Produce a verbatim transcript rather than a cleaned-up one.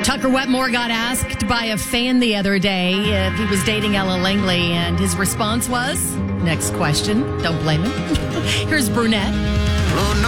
Tucker Wetmore got asked by a fan the other day if he was dating Ella Langley, and his response was, next question, don't blame him. Here's Brunette.